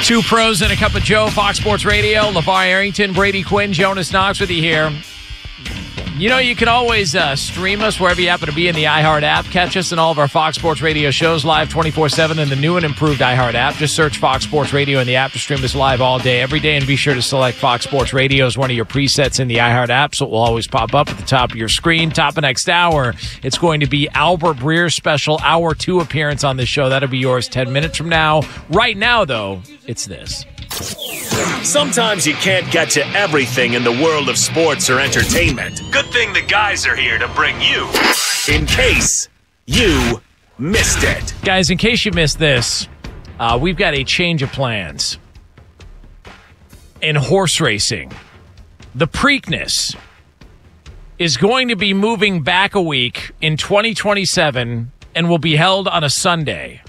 Two pros and a cup of Joe, Fox Sports Radio. LeVar Arrington, Brady Quinn, Jonas Knox with you here. You know, you can always stream us wherever you happen to be in the iHeart app. Catch us in all of our Fox Sports Radio shows live 24/7 in the new and improved iHeart app. Just search Fox Sports Radio in the app to stream us live all day, every day, and be sure to select Fox Sports Radio as one of your presets in the iHeart app, so it will always pop up at the top of your screen. Top of next hour, it's going to be Albert Breer's special Hour 2 appearance on this show. That'll be yours 10 minutes from now. Right now, though, it's this. Sometimes you can't get to everything in the world of sports or entertainment. Good thing the guys are here to bring you in case you missed it. Guys, in case you missed this, we've got a change of plans. In horse racing, the Preakness is going to be moving back a week in 2027 and will be held on a Sunday.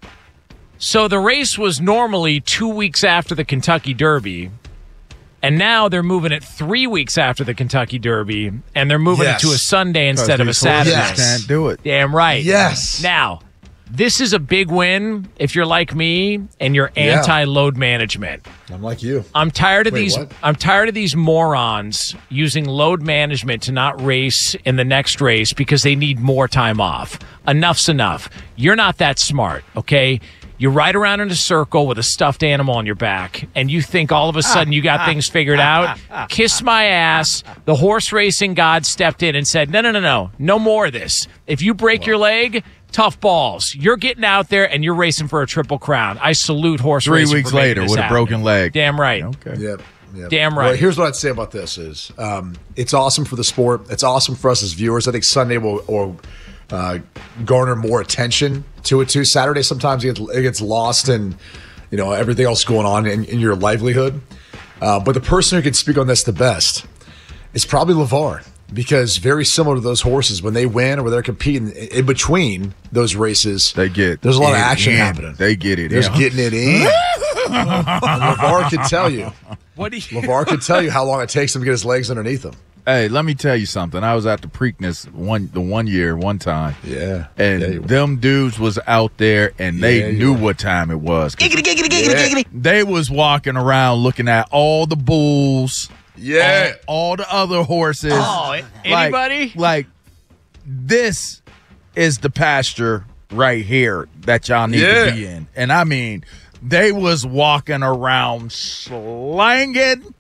So the race was normally 2 weeks after the Kentucky Derby, and now they're moving it 3 weeks after the Kentucky Derby, and they're moving it to a Sunday instead of a Saturday. Yes. Can't do it. Damn right. Yes. Now, this is a big win if you're like me and you're anti-load management. I'm like you. I'm tired of What? I'm tired of these morons using load management to not race in the next race because they need more time off. Enough's enough. You're not that smart, okay? You ride around in a circle with a stuffed animal on your back, and you think all of a sudden you got things figured out. Kiss my ass. The horse racing god stepped in and said, no more of this. If you break your leg, tough balls. You're getting out there, and you're racing for a Triple Crown. I salute horse 3 racing. weeks later with a broken leg. Damn right. Okay. Yep. Damn right. Well, here's what I'd say about this is it's awesome for the sport. It's awesome for us as viewers. I think Sunday will garner more attention to it too. Saturday sometimes it gets lost in everything else going on in your livelihood. But the person who can speak on this the best is probably LeVar, because very similar to those horses, when they win or when they're competing in between those races, there's a lot of action happening. They get it. There's getting it in. And LeVar can tell you. LeVar can tell you how long it takes him to get his legs underneath him. Hey, let me tell you something. I was at the Preakness one time. Yeah. And them dudes was out there, and they knew what time it was. Giggity. They was walking around looking at all the bulls. Yeah. All the other horses. Oh, anybody? Like, this is the pasture right here that y'all need to be in. And I mean, they was walking around slanging,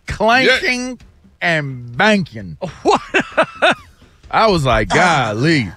clanking, and banking. What? I was like, golly.